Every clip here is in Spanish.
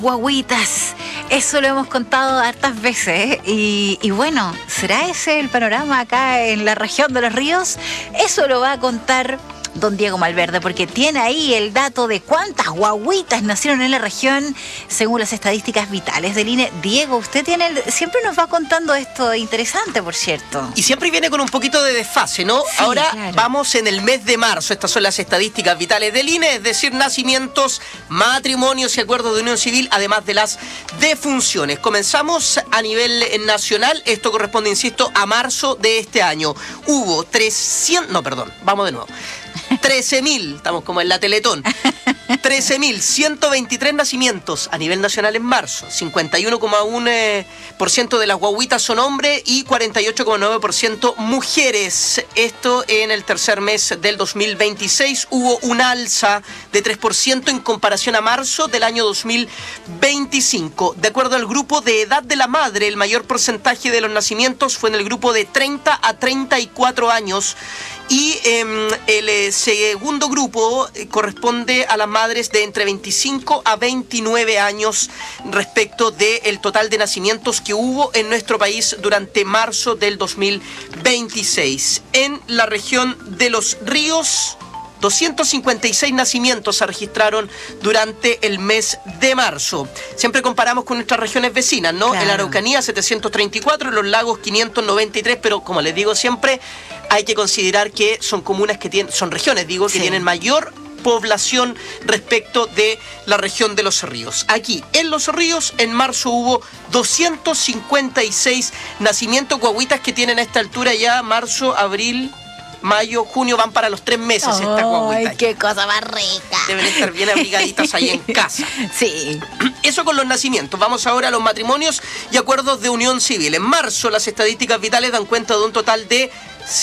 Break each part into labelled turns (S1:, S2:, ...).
S1: Guagüitas, eso lo hemos contado hartas veces y bueno, ¿será ese el panorama acá en la región de los ríos? Eso lo va a contar don Diego Malverde, porque tiene ahí el dato de cuántas guagüitas nacieron en la región según las estadísticas vitales del INE. Diego, usted siempre nos va contando esto interesante, por cierto.
S2: Y siempre viene con un poquito de desfase, ¿no?
S1: Sí,
S2: ahora
S1: claro.
S2: Vamos en el mes de marzo. Estas son las estadísticas vitales del INE, es decir, nacimientos, matrimonios y acuerdos de unión civil, además de las defunciones. Comenzamos a nivel nacional. Esto corresponde, insisto, a marzo de este año. Hubo 13.000, estamos como en la Teletón, 13.123 nacimientos a nivel nacional en marzo. 51,1% de las guaguitas son hombres y 48,9% mujeres. Esto en el tercer mes del 2026. Hubo un alza de 3% en comparación a marzo del año 2025. De acuerdo al grupo de edad de la madre, el mayor porcentaje de los nacimientos fue en el grupo de 30 a 34 años. Y el segundo grupo corresponde a las madres de entre 25 a 29 años respecto del total de nacimientos que hubo en nuestro país durante marzo del 2026. En la región de los ríos, 256 nacimientos se registraron durante el mes de marzo. Siempre comparamos con nuestras regiones vecinas, ¿no?
S1: Claro.
S2: En la Araucanía 734, en los lagos 593, pero como les digo siempre, hay que considerar que son comunas que son regiones, que
S1: Sí.
S2: tienen mayor población respecto de la región de los ríos. Aquí, en los ríos, en marzo hubo 256 nacimientos, guaguitas que tienen a esta altura ya marzo, abril, mayo, junio, van para los 3 meses estas guaguitas.
S1: ¡Ay, qué cosa más rica!
S2: Deben estar bien abrigaditas ahí en casa.
S1: Sí.
S2: Eso con los nacimientos. Vamos ahora a los matrimonios y acuerdos de unión civil. En marzo las estadísticas vitales dan cuenta de un total de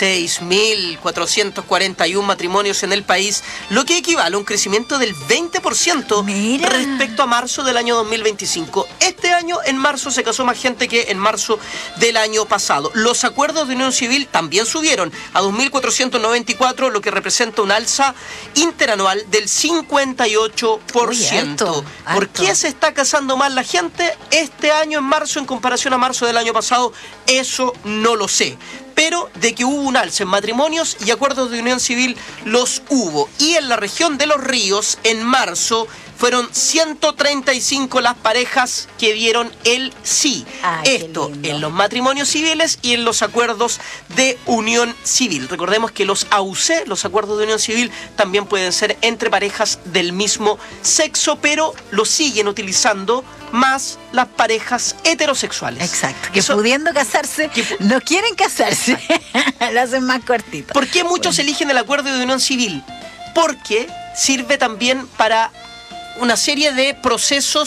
S2: 6.441 matrimonios en el país, lo que equivale a un crecimiento del 20%
S1: Mira.
S2: respecto a marzo del año 2025. Este año, en marzo, se casó más gente que en marzo del año pasado. Los acuerdos de unión civil también subieron a 2.494, lo que representa un alza interanual del 58%.
S1: Uy, harto,
S2: ¿Por
S1: harto.
S2: qué se está casando más la gente este año en marzo en comparación a marzo del año pasado? Eso no lo sé. Pero de que hubo un alza en matrimonios y acuerdos de unión civil, los hubo. Y en la región de los ríos, en marzo, fueron 135 las parejas que dieron el sí.
S1: Ay, qué
S2: Esto
S1: lindo.
S2: en los matrimonios civiles y en los acuerdos de unión civil. Recordemos que los AUC, los acuerdos de unión civil, también pueden ser entre parejas del mismo sexo, pero los siguen utilizando más las parejas heterosexuales.
S1: Exacto, que
S2: Eso-
S1: pudiendo casarse, no quieren casarse. Lo hacen más cortito.
S2: ¿Por qué muchos eligen el acuerdo de unión civil? Porque sirve también para una serie de procesos